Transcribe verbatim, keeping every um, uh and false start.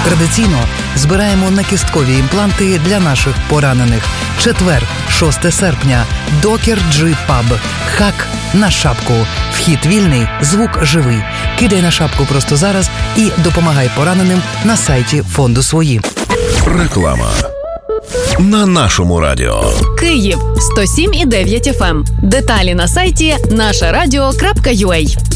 Традиційно збираємо на кісткові імпланти для наших поранених. Четвер, шосте серпня. Докер Джи Паб. Хак на шапку. Вхід вільний, звук живий. Кидай на шапку просто зараз і допомагай пораненим на сайті фонду «Свої». Реклама. На нашому радіо. Київ сто сім і дев'ять еф ем. Деталі на сайті наша радіо крапка ю а.